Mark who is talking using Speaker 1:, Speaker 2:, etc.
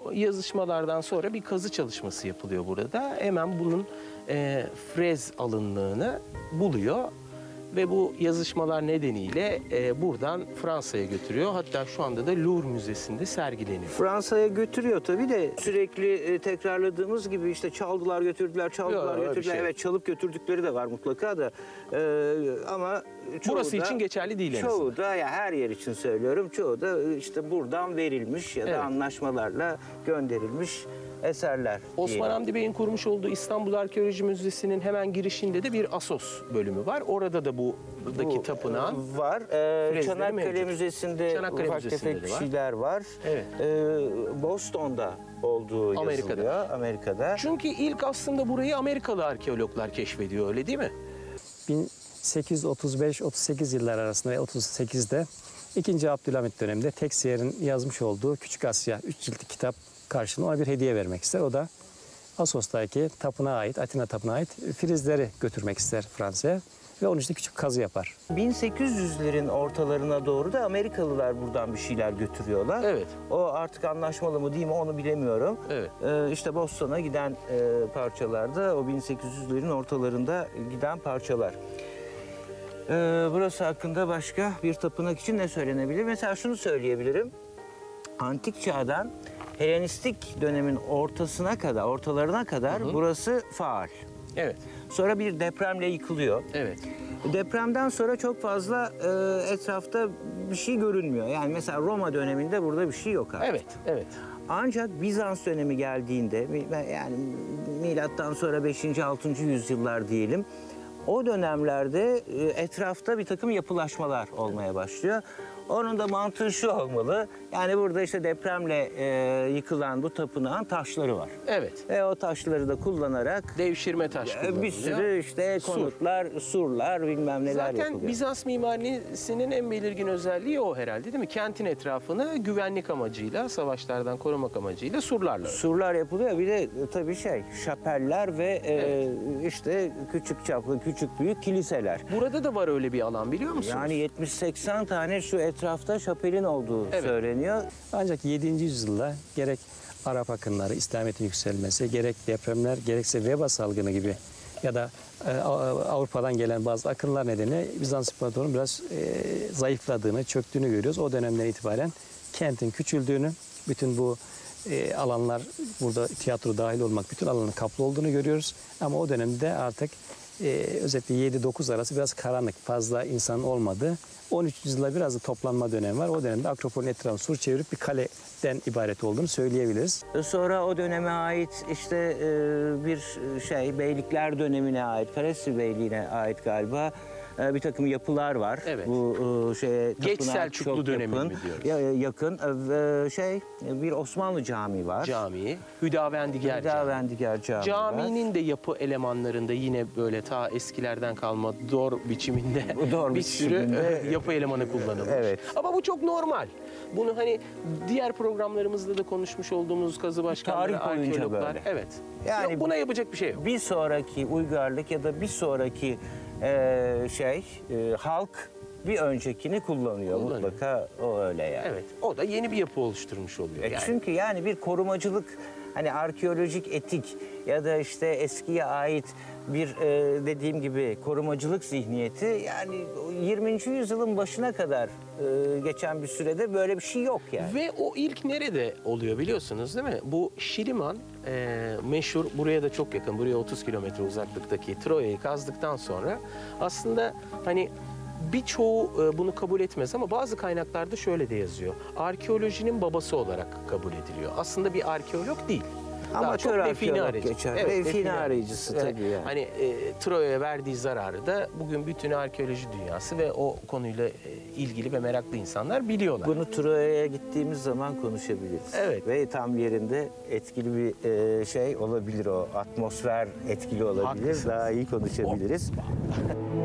Speaker 1: yazışmalardan sonra bir kazı çalışması yapılıyor burada. Hemen bunun frez alınlığını buluyor. Ve bu yazışmalar nedeniyle buradan Fransa'ya götürüyor. Hatta şu anda da Louvre Müzesi'nde sergileniyor.
Speaker 2: Fransa'ya götürüyor tabii de sürekli tekrarladığımız gibi işte çaldılar götürdüler, çaldılar götürdüler.
Speaker 1: şey.
Speaker 2: Evet, çalıp götürdükleri de var mutlaka da. Ama çoğu
Speaker 1: Burası
Speaker 2: da,
Speaker 1: için geçerli değil en azından.
Speaker 2: çoğu da, ya her yer için söylüyorum, çoğu da işte buradan verilmiş ya da
Speaker 1: Evet.
Speaker 2: anlaşmalarla gönderilmiş eserler.
Speaker 1: Osman
Speaker 2: diyelim.
Speaker 1: Hamdi Bey'in kurmuş olduğu İstanbul Arkeoloji Müzesi'nin hemen girişinde de bir Assos bölümü var. Orada da buradaki tapınağın
Speaker 2: var.
Speaker 1: frezleri
Speaker 2: Çanakkale
Speaker 1: mevcut.
Speaker 2: Müzesi'nde
Speaker 1: Çanakkale
Speaker 2: ufak
Speaker 1: Müzesi'nde
Speaker 2: tefek
Speaker 1: de var.
Speaker 2: şeyler var.
Speaker 1: Evet.
Speaker 2: Boston'da olduğu
Speaker 1: Amerika'da.
Speaker 2: yazılıyor. Amerika'da.
Speaker 1: Çünkü ilk aslında burayı Amerikalı arkeologlar keşfediyor, öyle değil mi?
Speaker 3: 1835-38 yıllar arasında ve 38'de 2. Abdülhamit döneminde Teksiyer'in yazmış olduğu Küçük Asya 3 ciltlik kitap karşılığında ona bir hediye vermek ister. O da Assos'taki tapınağa ait, Atina tapınağına ait frizleri götürmek ister Fransa'ya ve onun için küçük kazı yapar.
Speaker 2: 1800'lerin ortalarına doğru da Amerikalılar buradan bir şeyler götürüyorlar.
Speaker 1: Evet.
Speaker 2: O artık anlaşmalı mı değil mi onu bilemiyorum.
Speaker 1: Evet.
Speaker 2: İşte Boston'a giden parçalarda o 1800'lerin ortalarında giden parçalar. Burası hakkında başka bir tapınak için ne söylenebilir? Mesela şunu söyleyebilirim. Antik çağdan Helenistik dönemin ortalarına kadar burası faal.
Speaker 1: Evet.
Speaker 2: Sonra bir depremle yıkılıyor.
Speaker 1: Evet.
Speaker 2: Depremden sonra çok fazla etrafta bir şey görünmüyor. Yani mesela Roma döneminde burada bir şey yok artık.
Speaker 1: Evet. Evet.
Speaker 2: Ancak Bizans dönemi geldiğinde, yani milattan sonra 5. 6. yüzyıllar diyelim, o dönemlerde etrafta bir takım yapılaşmalar olmaya başlıyor. Onun da mantığı şu olmalı. Yani burada işte depremle yıkılan bu tapınağın taşları var.
Speaker 1: Evet.
Speaker 2: Ve o taşları da kullanarak
Speaker 1: Devşirme taş kullanılıyor.
Speaker 2: bir sürü işte konutlar, surlar, bilmem neler
Speaker 1: Zaten
Speaker 2: yapılıyor.
Speaker 1: Bizans mimarisinin en belirgin özelliği o herhalde, değil mi? Kentin etrafını güvenlik amacıyla, savaşlardan korumak amacıyla surlarla.
Speaker 2: Surlar yapılıyor. Bir de tabii şapeller ve işte küçük çaplı, küçük büyük kiliseler.
Speaker 1: Burada da var öyle bir alan, biliyor musunuz?
Speaker 2: Yani 70-80 tane şu etrafta şapelin olduğu söyleniyor.
Speaker 3: Ancak 7. yüzyılda gerek Arap akınları, İslamiyet'in yükselmesi, gerek depremler, gerekse veba salgını gibi ya da Avrupa'dan gelen bazı akınlar nedeniyle Bizans İmparatorluğu'nun biraz zayıfladığını, çöktüğünü görüyoruz. O dönemden itibaren kentin küçüldüğünü, bütün bu alanlar, burada tiyatro dahil olmak, bütün alanın kaplı olduğunu görüyoruz. Ama o dönemde artık özellikle 7-9 arası biraz karanlık, fazla insanın olmadığı. 13. yüzyılda biraz da toplanma dönemi var. O dönemde Akropol'ün etrafını sur çevirip bir kaleden ibaret olduğunu söyleyebiliriz.
Speaker 2: Sonra o döneme ait işte bir Beylikler dönemine ait, Karesli Beyliği'ne ait galiba bir takım yapılar var.
Speaker 1: Evet.
Speaker 2: Bu
Speaker 1: Geç
Speaker 2: tapınağa
Speaker 1: Selçuklu
Speaker 2: çok
Speaker 1: dönemi
Speaker 2: yakın,
Speaker 1: mi diyoruz?
Speaker 2: yakın bir Osmanlı camii var.
Speaker 1: Cami, Hüdavendigar Camii.
Speaker 2: Hüdavendigar Camii var.
Speaker 1: Caminin de yapı elemanlarında yine böyle ta eskilerden kalma dor biçiminde
Speaker 2: Dor
Speaker 1: bir sürü
Speaker 2: biçiminde.
Speaker 1: yapı elemanı kullanılmış.
Speaker 2: Evet.
Speaker 1: Ama bu çok normal. Bunu hani diğer programlarımızda da konuşmuş olduğumuz kazı başkanları,
Speaker 2: Tarih boyunca
Speaker 1: arkeologlar.
Speaker 2: böyle.
Speaker 1: Evet.
Speaker 2: Yani
Speaker 1: Yok, buna yapacak bir şey yok.
Speaker 2: bir sonraki uygarlık ya da bir sonraki halk bir öncekini kullanıyor. Mutlaka o öyle yani.
Speaker 1: Evet. O da yeni bir yapı oluşturmuş oluyor. Yani.
Speaker 2: Çünkü yani bir korumacılık, hani arkeolojik etik ya da işte eskiye ait bir dediğim gibi korumacılık zihniyeti, yani 20. yüzyılın başına kadar geçen bir sürede böyle bir şey yok yani.
Speaker 1: Ve o ilk nerede oluyor biliyorsunuz değil mi? Bu Şiliman meşhur, buraya da çok yakın, buraya 30 kilometre uzaklıktaki Troya'yı kazdıktan sonra aslında hani birçoğu bunu kabul etmez ama bazı kaynaklarda şöyle de yazıyor. Arkeolojinin babası olarak kabul ediliyor. Aslında bir arkeolog değil.
Speaker 2: Amatör arkeolog geçer.
Speaker 1: Evet,
Speaker 2: define arayıcısı tabii yani.
Speaker 1: Hani Troya'ya verdiği zararı da bugün bütün arkeoloji dünyası ve o konuyla ilgili ve meraklı insanlar biliyorlar.
Speaker 2: Bunu Troya'ya gittiğimiz zaman konuşabiliriz.
Speaker 1: Evet.
Speaker 2: Ve tam yerinde etkili bir olabilir o. Atmosfer etkili olabilir.
Speaker 1: Haklısınız.
Speaker 2: Daha iyi konuşabiliriz.